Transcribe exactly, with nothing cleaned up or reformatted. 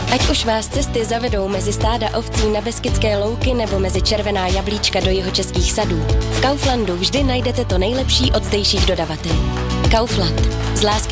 Ať už vás cesty zavedou mezi stáda ovcí na Beskydské louky nebo mezi červená jablíčka do jihočeských sadů, v Kauflandu vždy najdete to nejlepší od zdejších dodavatelů. Kaufland. Z lásky